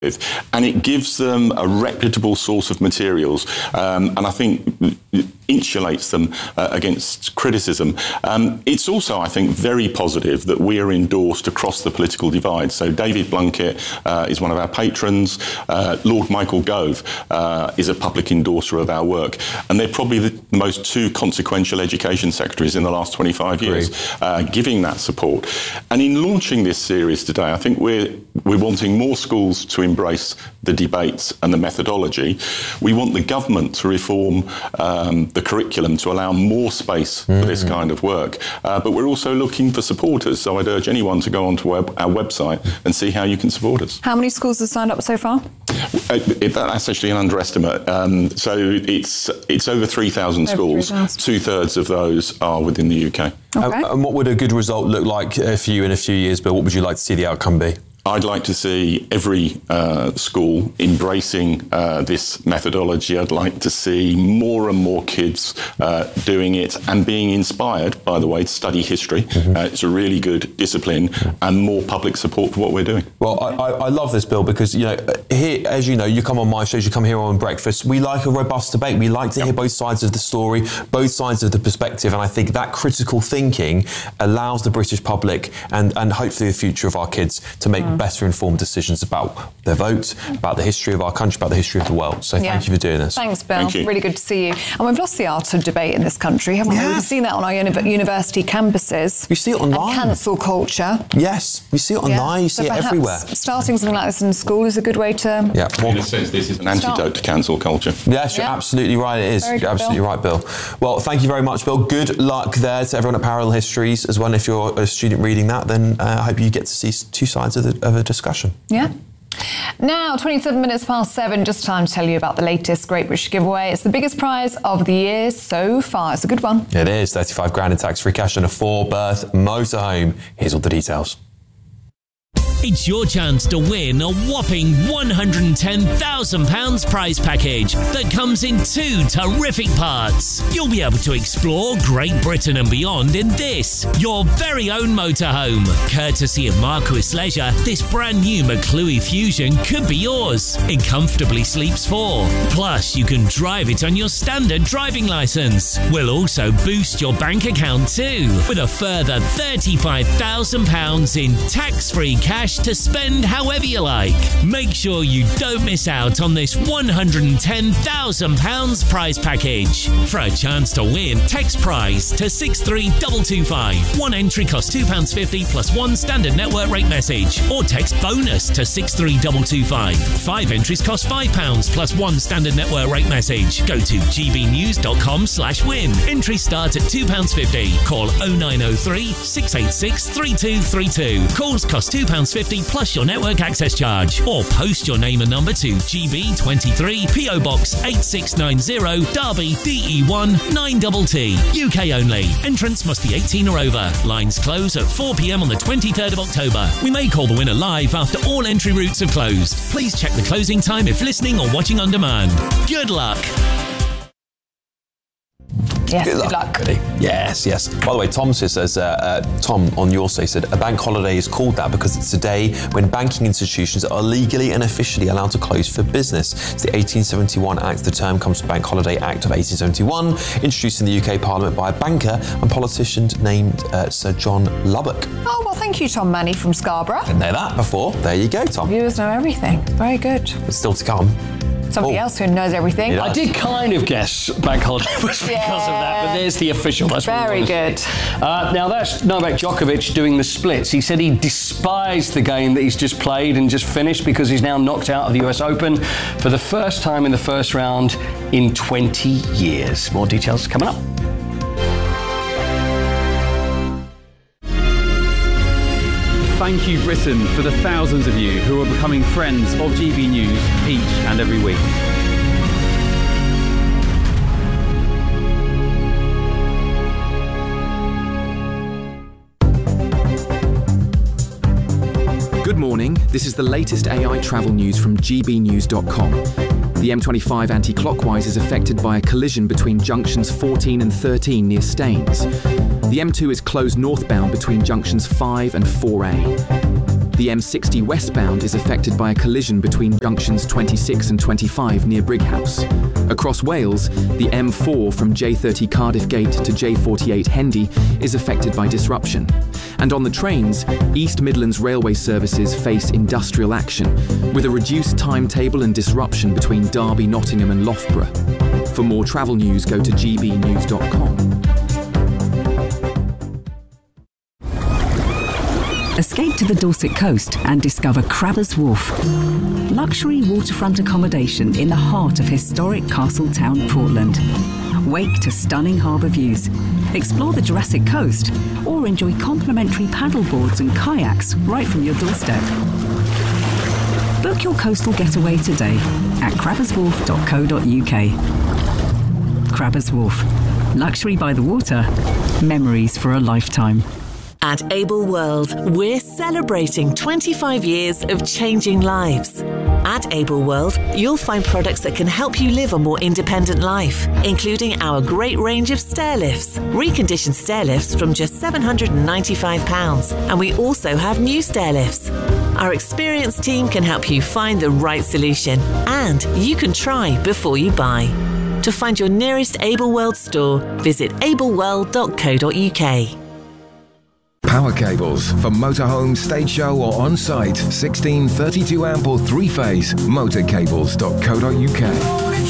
and it gives them a reputable source of materials, and I think insulates them against criticism. It's also, I think, very positive that we are endorsed across the political divide. So David Blunkett is one of our patrons. Lord Michael Gove is a public endorser of our work, and they're probably the most two consequential education secretaries in the last 25 years, giving that support. And in launching this series today, I think we're wanting more schools to embrace the debates and the methodology. We want the government to reform the curriculum to allow more space for this kind of work. But we're also looking for supporters. So I'd urge anyone to go onto our website and see how you can support us. How many schools have signed up so far? That's actually an underestimate. So it's over 3,000 schools. 2/3 of those are within the UK. Okay. And what would a good result look like for you in a few years, Bill? What would you like to see the outcome be? I'd like to see every school embracing this methodology. I'd like to see more and more kids doing it and being inspired, by the way, to study history. It's a really good discipline, and more public support for what we're doing. Well, I love this, Bill, because, you know, here, as you know, you come on my shows, you come here on Breakfast. We like a robust debate. We like to hear both sides of the story, both sides of the perspective, and I think that critical thinking allows the British public and hopefully the future of our kids to make better informed decisions about their vote, about the history of our country, about the history of the world. So thank you for doing this. Thanks, Bill. Thank you. Really good to see you. And we've lost the art of debate in this country, haven't we? We've seen that on our university campuses. You see it online. And cancel culture. Yes, you see it online, you see it everywhere. Starting something like this in school is a good way to... Yeah. In a sense, this is an antidote to cancel culture. Yes, you're absolutely right, it is. You're absolutely right, Bill. Well, thank you very much, Bill. Good luck there to everyone at Parallel Histories as well. If you're a student reading that, then I hope you get to see two sides of a discussion. Yeah. Now, 27 minutes past 7, just time to tell you about the latest Great British Giveaway. It's the biggest prize of the year so far. It's a good one. It is. 35 grand in tax-free cash and a 4-berth motorhome. Here's all the details. It's your chance to win a whopping £110,000 prize package that comes in 2 terrific parts. You'll be able to explore Great Britain and beyond in this, your very own motorhome. Courtesy of Marquis Leisure, this brand new McClue Fusion could be yours. It comfortably sleeps 4. Plus, you can drive it on your standard driving licence. We'll also boost your bank account too, with a further £35,000 in tax-free cash to spend however you like. Make sure you don't miss out on this £110,000 prize package. For a chance to win, text prize to 63225. One entry costs £2.50 plus 1 standard network rate message, or text bonus to 63225. 5 entries cost £5 plus 1 standard network rate message. Go to gbnews.com/win. Entries start at £2.50. Call 0903 686 3232. Calls cost £2.50 plus your network access charge, or post your name and number to GB23 PO Box 8690 Derby DE1 9TT. UK only. Entrants must be 18 or over. Lines close at 4 p.m. on the 23rd of October. We may call the winner live after all entry routes have closed. Please check the closing time if listening or watching on demand. Good luck. Yes, good luck. Yes. By the way, Tom says, Tom on your say said, a bank holiday is called that because it's a day when banking institutions are legally and officially allowed to close for business. It's the 1871 Act. The term comes from Bank Holiday Act of 1871, introduced in the UK Parliament by a banker and politician named Sir John Lubbock. Oh, well, thank you, Tom Manny from Scarborough. Didn't know that before. There you go, Tom. Viewers know everything. Very good. It's still to come. Somebody else who knows everything. I did kind of guess bank holiday was because of that, but there's the official. That's very good. Now that's Novak Djokovic doing the splits. He said he despised the game that he's just played and just finished because he's now knocked out of the US Open for the first time in the first round in 20 years. More details coming up. Thank you, Britain, for the thousands of you who are becoming friends of GB News each and every week. Good morning. This is the latest AI travel news from gbnews.com. The M25 anti-clockwise is affected by a collision between junctions 14 and 13 near Staines. The M2 is closed northbound between junctions 5 and 4A. The M60 westbound is affected by a collision between junctions 26 and 25 near Brighouse. Across Wales, the M4 from J30 Cardiff Gate to J48 Hendy is affected by disruption. And on the trains, East Midlands Railway services face industrial action, with a reduced timetable and disruption between Derby, Nottingham and Loughborough. For more travel news, go to gbnews.com. Escape to the Dorset coast and discover Crabbers Wharf. Luxury waterfront accommodation in the heart of historic Castletown, Portland. Wake to stunning harbour views. Explore the Jurassic Coast or enjoy complimentary paddleboards and kayaks right from your doorstep. Book your coastal getaway today at crabberswharf.co.uk. Crabbers Wharf. Luxury by the water. Memories for a lifetime. At Able World, we're celebrating 25 years of changing lives. At Able World, you'll find products that can help you live a more independent life, including our great range of stair lifts, reconditioned stair lifts from just £795, and we also have new stair lifts. Our experienced team can help you find the right solution, and you can try before you buy. To find your nearest Able World store, visit ableworld.co.uk. Power cables for motorhome, stage show or on-site. 16, 32 amp or 3-phase. Motorcables.co.uk.